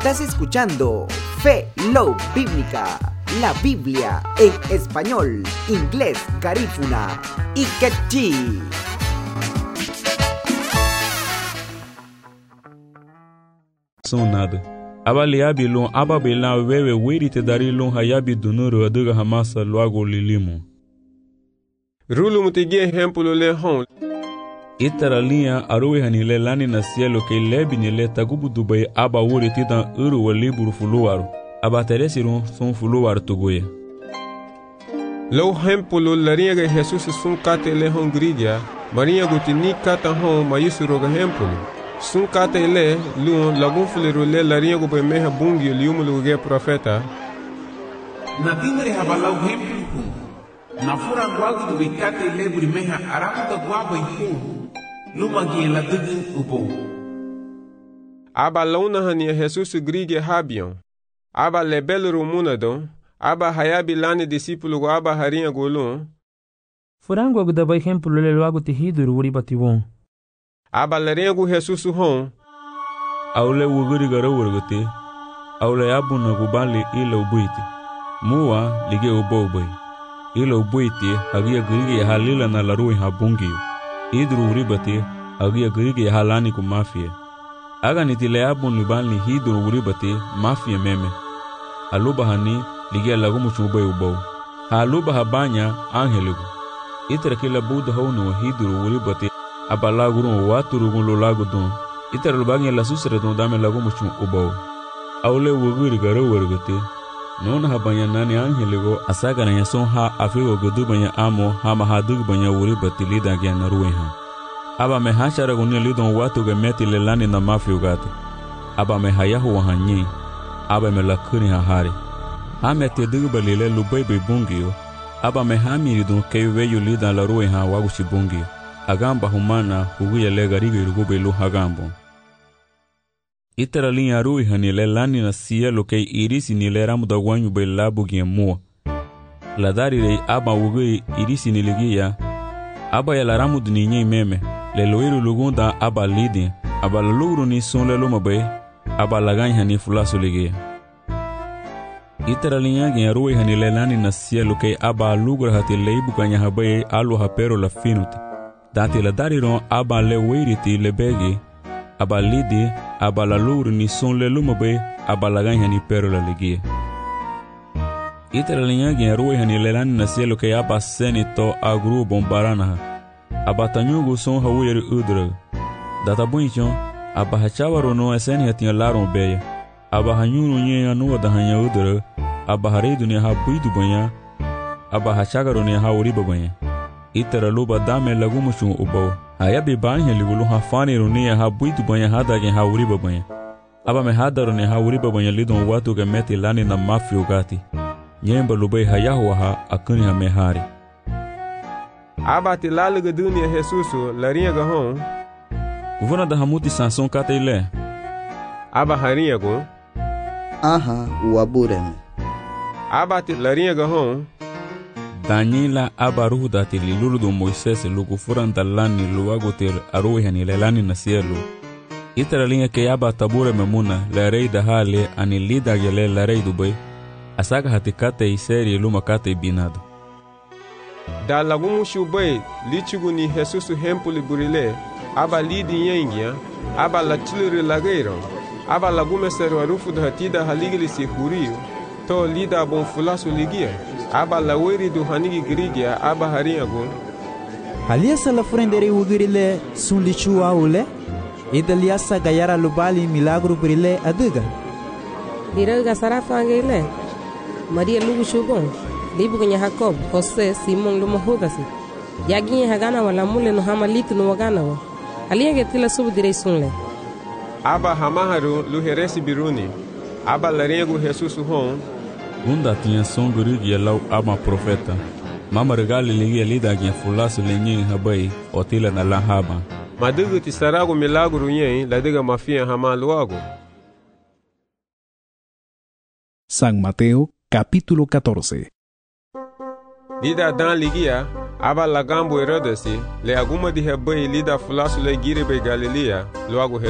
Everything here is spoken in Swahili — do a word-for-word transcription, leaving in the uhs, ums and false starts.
Estás escuchando Fe Love Bíblica, la Biblia en español, inglés, garífuna y quechí. Sonada. Abali abi lon ababe la wewe wiri te dari lon hayabi dunuru aduga hamasa luago lilimu. Rulu mutige hempulo le hon. Itara linha aroe hanile lani na cielo que lebi nile tagubu dubai aba wuri titan uru wa liburu fuluwaru. Aba teresirum son fuluwaru tugoya. Lo hempulo larinha que Jesus sun kate le hon gridia. Maria gutini kata hon mayusuro ga hempulo. Sun kate le luon lagun fulero le larinha go bemeha bungi liumulo ge profeta. Na timbre habalau hempulo. Na fura guagu do bicate le brimeha aramu da guaba ihu. Luma gi la dugin upo. Aba launa hania Jesus grige habion. Aba lebel rumunado. Aba hayabi lani discípulo go aba harinha golon. Furango agu da exemplo le logo tihido uri bativon. Aba larinha go Jesus hon. Aule wuguri gara wurgute. Aule abuna gubali ile ubuiti. Muwa lige ubo ubai. Ile ubuiti hagia grige halila na larui habungio. Idru uribati agia grige halani ku mafia. Aga nitile abun libani hidru uribati mafia meme. Aluba hani ligia lagu muchuba ubau. Haluba habanya angeligu. Itra kila buda honu hidru uribati abalaguru waturugun lo lagu don. Itra lubanya la susre don dame lagu muchu ubau. Aule wuguri garo wergote. Non habanya nani angeligo asaga na son ha afigo godubanya amo ha mahadug banya uribati lida gya narueha. Aba me hashara gunya lidon watu ge meti le lani na mafia ugate. Aba me hayahu wahanyi. Aba me lakuni hahari. Hame te dugba lile lubebe bungio. Aba me hamiri don keiweyo lidan la ruwe ha wagushi bungio. Agamba humana huguya le garigo irugube lu hagambo. Itara linha ruwe ha nile lani na cielo kei irisi nile ramu da wanyu be labu gya mua. Ladari rei aba wugui irisi niligia. Aba ya la ramu duninye meme. Le loiru lugunda aba lidin. Aba la lugru ni son le luma be. Aba lagany hani fulaso ligia. Itara linha gya ruwe hani le lani na cielo kei aba lugra hati leibu kanya habaye alu hapero la finuti. Dati la dariron aba le weiriti le begi. Aba lidi aba la lugru ni son le luma be. Aba lagany hani pero la ligia. Itara linha gya ruwe hani le lani na cielo kei aba seni to agru bombarana. Aba tanyugu son hawiri udra. Data bunchon aba hachawaro no eseni hatin laron beya. Aba hanyuru nye no da hanya udra. Aba haredu ne ha buidu banya. Aba hachagaro ne ha uriba banya. Itara luba dame lagumushu ubo. Ayabi banya ligulu ha fani runi ha buidu banya hada gen ha uriba banya. Aba me hadaro ne ha uriba banya lidon watu ge meti lani na mafia ugati. Nyemba lubai hayahu ha akuni ha mehari. Aba te laluga dunia Jesusu larinha ga hon. Kuvuna da hamuti sanson kata ile. Aba harinha go. Aha, uabureme. Aba te larinha ga hon. Daniela aba ruhu dati lilulu do Moisés lugu furan dalani luago ter aroe hani lelani na cielo. Itara linha ke aba tabure memuna la rei da hale ani lida gele la rei dubai. Asaga hati kate iseri luma kate binado. Da lagumu shubai lichugu ni Jesusu hempuli burile. Aba lidi yengia. Aba la chiluri lageiro. Aba lagume seru arufu da hatida haligili si huriyo. To lida bon fulasu ligia. Aba la weri du hanigi grigia. Aba harinha go. Haliasa la frendere ugirile sun lichu aule. Ida liasa gayara lubali milagru burile aduga. Diraga sarafange ile. Maria lugu shugon. Libu kwenye Jacob, Jose, Simon lumo hudasi. Yaginye hagana wala mule no hama litu no wagana wa. Alienge tila subu direi sunle. Aba hamaharu luheresi biruni. Aba larinha Jesusu hon. Gunda tinha som gurigi ya lau ama profeta. Mama regali ligia lida gya fulasu lenye habai otila na lahaba. Madugu tisarago milagru yen ladiga mafia hama luago. San Mateo, capítulo catorce. Lida dan ligia, aba lagambo erodesi, le aguma di hebai lida fulasu le giribe Galilea, luago